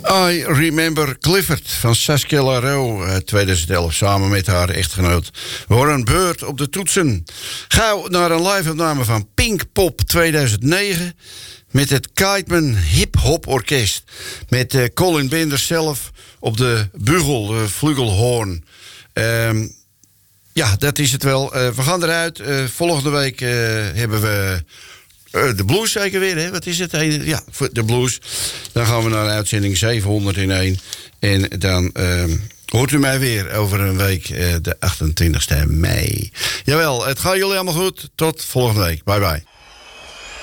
I Remember Clifford van Saskia Larreau, 2011, samen met haar echtgenoot Warren Bird op de toetsen. Gauw naar een live-opname van Pinkpop 2009... met het Kiteman Hip Hop Orkest. Met Colin Benders zelf op de bugel, de flugelhoorn. Ja, dat is het wel. We gaan eruit. Volgende week hebben we... de blues zeker weer, hè? Wat is het? Ja, de blues. Dan gaan we naar de uitzending 701. En dan hoort u mij weer over een week, de 28e mei. Jawel, het gaat jullie allemaal goed. Tot volgende week. Bye bye.